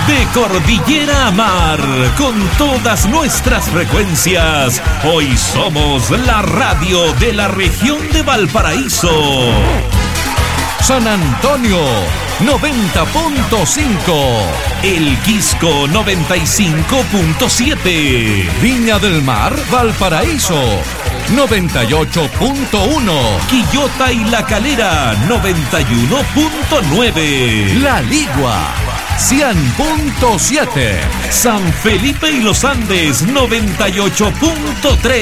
De cordillera a mar, con todas nuestras frecuencias, hoy somos la radio de la región de Valparaíso. San Antonio 90.5, El Quisco 95.7, Viña del Mar, Valparaíso 98.1, Quillota y La Calera 91.9, La Ligua 100.7, San Felipe y los Andes 98.3.